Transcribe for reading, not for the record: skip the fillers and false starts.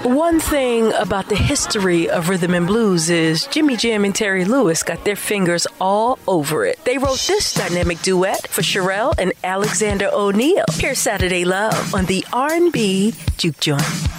One thing about the history of rhythm and blues is Jimmy Jam and Terry Lewis got their fingers all over it. They wrote this dynamic duet for Cherrelle and Alexander O'Neal. Here's Saturday Love on the R&B Juke Joint.